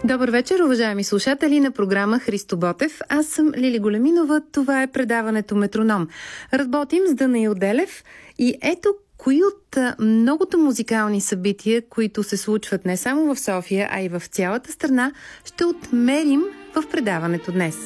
Добър вечер, уважаеми слушатели на програма Христо Ботев. Аз съм Лили Големинова. Това е предаването Метроном. Работим с Данаил Делев и ето кои от многото музикални събития, които се случват не само в София, а и в цялата страна, ще отмерим в предаването днес.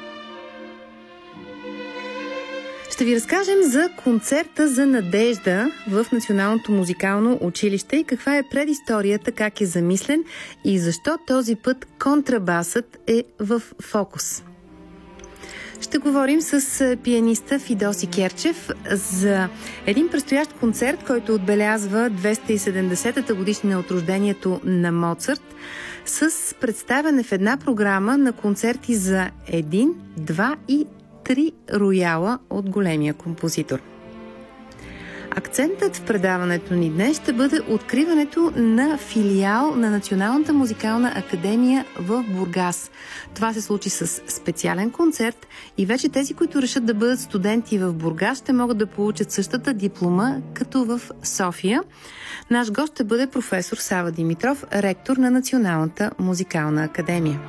Ще ви разкажем за концерта за надежда в Националното музикално училище и каква е предисторията, как е замислен и защо този път контрабасът е в фокус. Ще говорим с пианиста Фидоси Керчев за един предстоящ концерт, който отбелязва 270-та годишнина от рождението на Моцарт, с представяне в една програма на концерти за 1, 2 и 3 рояла от големия композитор. Акцентът в предаването ни днес ще бъде откриването на филиал на Националната музикална академия в Бургас. Това се случи с специален концерт и вече тези, които решат да бъдат студенти в Бургас, ще могат да получат същата диплома като в София. Наш гост ще бъде професор Сава Димитров, ректор на Националната музикална академия.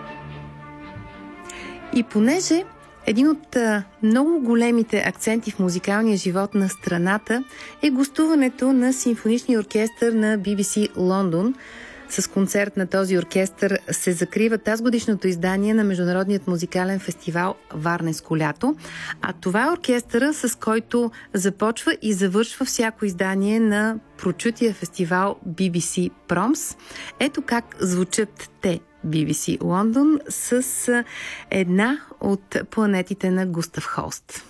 И понеже един от много големите акценти в музикалния живот на страната е гостуването на симфоничния оркестър на BBC Лондон. С концерт на този оркестър се закрива тазгодишното издание на Международният музикален фестивал Варненско лято. А това е оркестъра, с който започва и завършва всяко издание на прочутия фестивал BBC Proms. Ето как звучат те, BBC Лондон, с една от планетите на Густав Холст.